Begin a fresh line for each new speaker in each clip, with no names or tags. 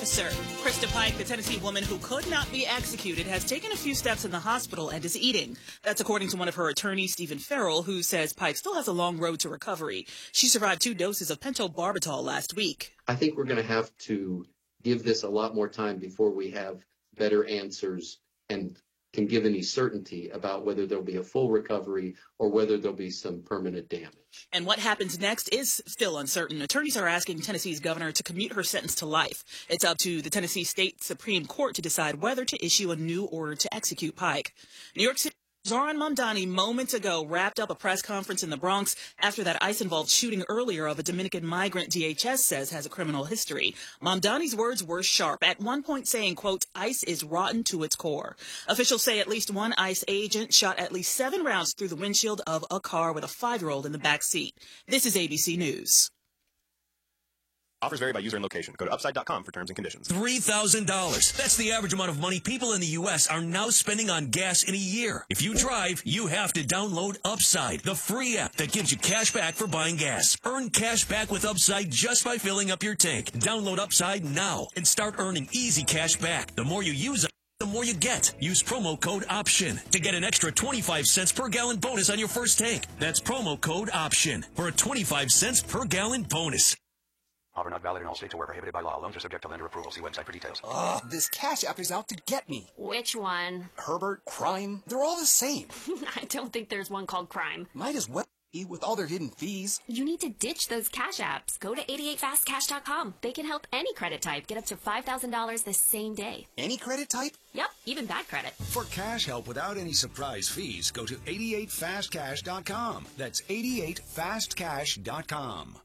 officer. Krista Pike, the Tennessee woman who could not be executed, has taken a few steps in the hospital and is eating. That's according to one of her attorneys, Stephen Farrell, who says Pike still has a long road to recovery. She survived 2 doses of pentobarbital last week.
I think we're going to have to give this a lot more time before we have better answers and can give any certainty about whether there'll be a full recovery or whether there'll be some permanent damage.
And what happens next is still uncertain. Attorneys are asking Tennessee's governor to commute her sentence to life. It's up to the Tennessee State Supreme Court to decide whether to issue a new order to execute Pike. New York City Zohran Mamdani moments ago wrapped up a press conference in the Bronx after that ICE-involved shooting earlier of a Dominican migrant DHS says has a criminal history. Mamdani's words were sharp, at one point saying, quote, ICE is rotten to its core. Officials say at least one ICE agent shot at least 7 rounds through the windshield of a car with a 5-year-old in the back seat. This is ABC News.
Offers vary by user and location. Go to Upside.com for terms and conditions.
$3,000. That's the average amount of money people in the U.S. are now spending on gas in a year. If you drive, you have to download Upside, the free app that gives you cash back for buying gas. Earn cash back with Upside just by filling up your tank. Download Upside now and start earning easy cash back. The more you use it, the more you get. Use promo code OPTION to get an extra 25 cents per gallon bonus on your first tank. That's promo code OPTION for a 25 cents per gallon bonus.
Offer not valid in all states or where prohibited by law. Loans are subject to lender approval. See website for details.
Ugh, this Cash App is out to get me.
Which one?
Herbert, Crime, they're all the same.
I don't think there's one called Crime.
Might as well be with all their hidden fees.
You need to ditch those Cash Apps. Go to 88fastcash.com. They can help any credit type get up to $5,000 the same day.
Any credit type?
Yep, even bad credit.
For cash help without any surprise fees, go to 88fastcash.com. That's 88fastcash.com.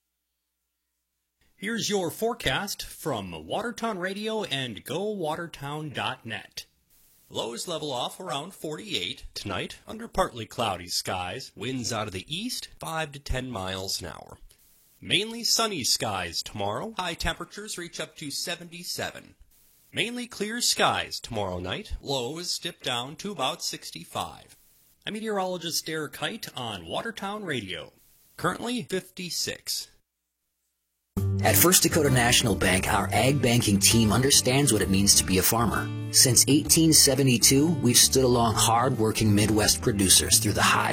Here's your forecast from Watertown Radio and GoWatertown.net. Lows level off around 48 tonight under partly cloudy skies. Winds out of the east 5 to 10 miles an hour. Mainly sunny skies tomorrow. High temperatures reach up to 77. Mainly clear skies tomorrow night. Lows dip down to about 65. I'm meteorologist Derek Kite on Watertown Radio. Currently 56.
At First Dakota National Bank, our ag banking team understands what it means to be a farmer. Since 1872, we've stood along hard-working Midwest producers through the highs